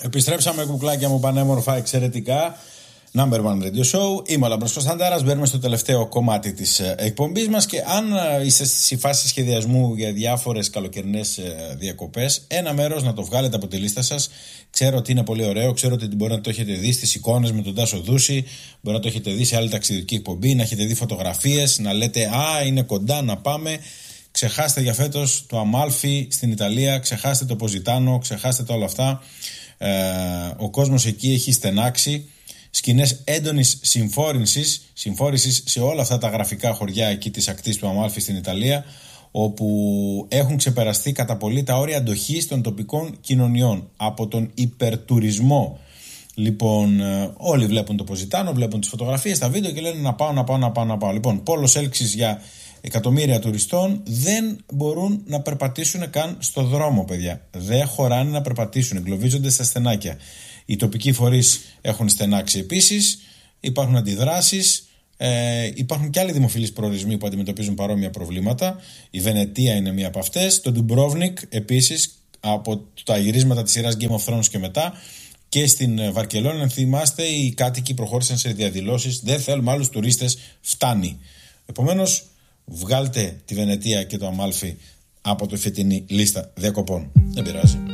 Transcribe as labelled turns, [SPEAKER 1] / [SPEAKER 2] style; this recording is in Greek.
[SPEAKER 1] Επιστρέψαμε, κουκλάκια μου, πανέμορφα, εξαιρετικά. Number One Radio Show. Είμαι ο Λαμπρός Κωνσταντάρας. Μπαίνουμε στο τελευταίο κομμάτι της εκπομπής μας. Και αν είστε στη φάση σχεδιασμού για διάφορες καλοκαιρινές διακοπές, ένα μέρος να το βγάλετε από τη λίστα σας. Ξέρω ότι είναι πολύ ωραίο. Ξέρω ότι μπορεί να το έχετε δει στις εικόνες με τον Τάσο Δούση. Μπορεί να το έχετε δει σε άλλη ταξιδιωτική εκπομπή. Να έχετε δει φωτογραφίες. Να λέτε «Α, είναι κοντά, να πάμε». Ξεχάστε για φέτος το Αμάλφι στην Ιταλία. Ξεχάστε το Ποζιτάνο. Ξεχάστε όλα αυτά. Ο κόσμος εκεί έχει στενάξει. Σκηνές έντονης συμφόρησης σε όλα αυτά τα γραφικά χωριά εκεί της ακτής του Αμάλφι στην Ιταλία, όπου έχουν ξεπεραστεί κατά πολύ τα όρια αντοχής των τοπικών κοινωνιών από τον υπερτουρισμό. Λοιπόν, όλοι βλέπουν το Ποζιτάνο, βλέπουν τις φωτογραφίες, τα βίντεο και λένε να πάω. Λοιπόν, πόλος έλξης για εκατομμύρια τουριστών, δεν μπορούν να περπατήσουν καν στο δρόμο, παιδιά. Δεν χωράνε να περπατήσουν, εγκλωβίζονται στα στενάκια. Οι τοπικοί φορείς έχουν στενάξει επίσης, υπάρχουν αντιδράσεις, υπάρχουν και άλλοι δημοφιλείς προορισμοί που αντιμετωπίζουν παρόμοια προβλήματα. Η Βενετία είναι μία από αυτές, το Ντουμπρόβνικ επίσης, από τα γυρίσματα της σειράς Game of Thrones και μετά, και στην Βαρκελόνη, αν θυμάστε, οι κάτοικοι προχώρησαν σε διαδηλώσεις, δεν θέλουμε άλλους τουρίστες, φτάνει. Επομένως, βγάλτε τη Βενετία και το Αμάλφι από τη φετινή λίστα διακοπών. Δεν πειράζει.